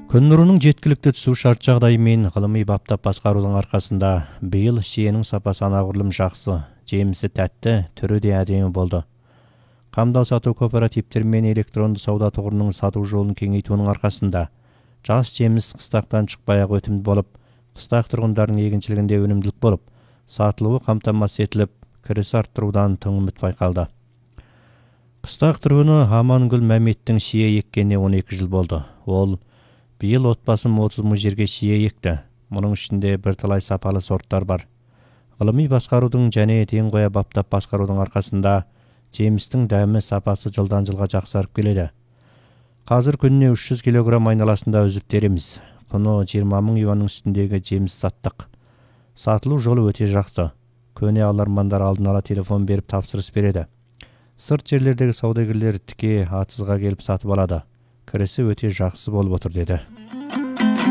Күн нұрының жеткілікті түсу шарт жағдайы мен ғылыми баптап басқарудың арқасында биыл шиенің сапасы анағұрлым жақсы, жемісі тәтті, түрі де әдемі болды. Қамдау сату кооперативтер мен электронды сауда тұғырының сату жолын кеңейтуінің арқасында жас жеміс қыстақтан шықпай-ақ өтімді болып, қыстақ тұрғындарының егіншілігінде өнімділік болып, сатылуы қамтамасыз етіліп, кіріс арттырудан тың үміт байқалды. Қыстақ тұрғыны Амангүл Мәметтің шие еккеніне 12 жыл болды. Ол биыл отбасым 30 мың жерге шие екті. Мұның ішінде бірталай сапалы сорттар бар. Ғылыми басқарудың және тең қоя баптап басқарудың арқасында жемістің дәмі сапасы жылдан жылға жақсарып келеді. Қазір күніне 300 килограмм айналасында үзіп тереміз. Құны 20 мың юанның үстіндегі жеміс саттық. Сатылу жолы өте жақсы. Көне алармандар алдын ала телефон беріп тапсырыс береді. Сырт жерлердегі саудагерлер тіке атызға келіп сатып алады. Кірісі өте жақсы болып отыр деді.